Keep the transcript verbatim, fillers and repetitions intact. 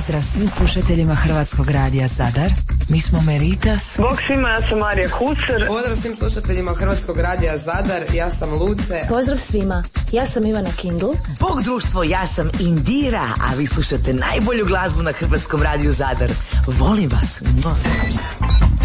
Pozdrav svim slušateljima Hrvatskog radija Zadar. Mi smo Meritas. Bog svima, ja sam Marija Kucer. Pozdrav svim slušateljima Hrvatskog radija Zadar. Ja sam Luce. Pozdrav svima, ja sam Ivana Kindl. Bog društvo, ja sam Indira, a vi slušate najbolju glazbu na Hrvatskom radiju Zadar. Volim vas.